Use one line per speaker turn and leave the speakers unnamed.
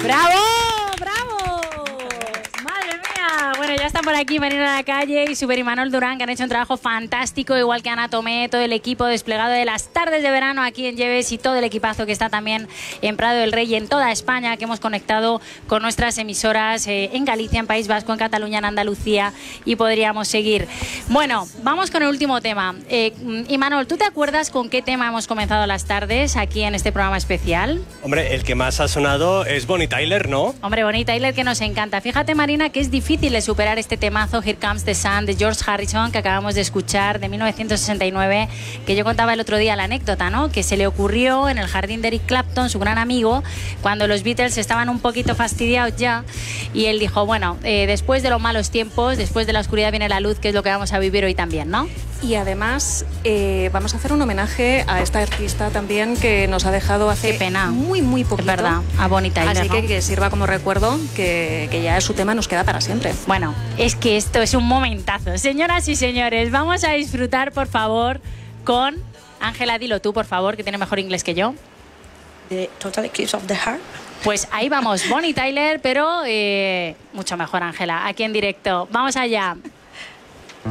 ¡Bravo! ¡Bravo! ¡Madre mía! Bueno, ya están por aquí Marina Lacalle y Super Imanol Durán, que han hecho un trabajo fantástico, igual que Ana Tomé, todo el equipo desplegado de las tardes de verano aquí en Lleves y todo el equipazo que está también en Prado del Rey y en toda España, que hemos conectado con nuestras emisoras en Galicia, en País Vasco, en Cataluña, en Andalucía, y podríamos seguir. Bueno, vamos con el último tema. Imanol, ¿tú te acuerdas con qué tema hemos comenzado las tardes aquí en este programa especial?
Hombre, el que más ha sonado es Bonnie Tyler, ¿no?
Hombre, Bonnie Tyler, que nos encanta. Fíjate, Marina, que es difícil de superar este temazo Here Comes the Sun de George Harrison, que acabamos de escuchar, de 1969, que yo contaba el otro día la anécdota, ¿no? Que se le ocurrió en el jardín de Eric Clapton, su gran amigo, cuando los Beatles estaban un poquito fastidiados ya, y él dijo, bueno, después de los malos tiempos, después de la oscuridad viene la luz, que es lo que vamos a vivir hoy también, ¿no?
Y además vamos a hacer un homenaje a esta artista también que nos ha dejado hace muy poquito.
Es verdad, a Bonnie Tyler,
así
¿no?
que sirva como recuerdo que ya su tema nos queda para siempre.
Bueno, es que esto es un momentazo. Señoras y señores, vamos a disfrutar, por favor, con... Ángela, dilo tú, por favor, que tiene mejor inglés que yo.
The Total Eclipse of the Heart.
Pues ahí vamos, Bonnie Tyler, pero mucho mejor, Ángela, aquí en directo. Vamos allá.